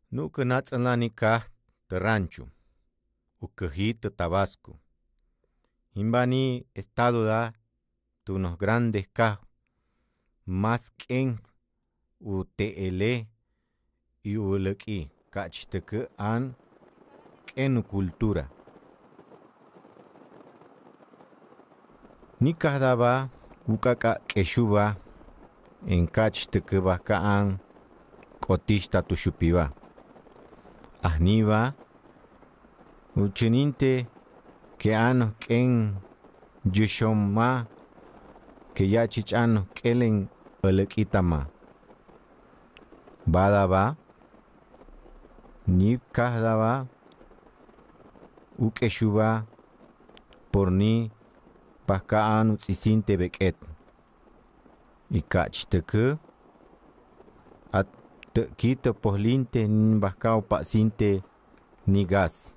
Nuca natz'anlani kaj rancho, ucajita Tabasco. Imbani estado da tunos grandes kaj, más k'en ute'ele y ulaqui kachtaque an k'en cultura. Nikaj daba ukaka k'exuba en kachtaque bajkaan k'otixta tuxupiba. Ajniba uchininte que ano k'en yuxoma que ya chichano k'elen alakitama. Badaba nikaj daba uk'exuba por ni bajkaan utz'isinte bek'et. Y kachtaque at quito poslinte bajkao pasinte ni gas.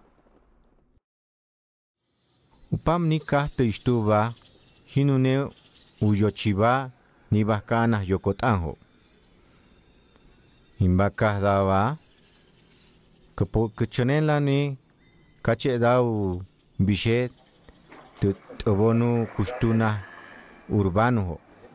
Upam ni kahto istuba hinune uyochiba ni bajkana yokotanjo. Imbakaj daba kachonela ni kache dau bishet tubonu kustuna urbano.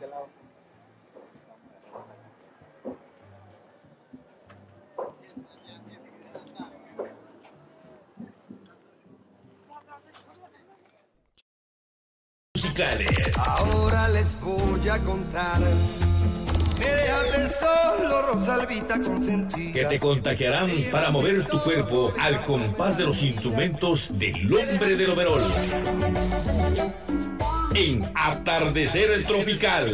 Ahora les voy a contar. Déjate solo, Rosalvita consentida. Que te contagiarán para mover tu cuerpo al compás de los instrumentos del hombre del overol. En Atardecer Tropical.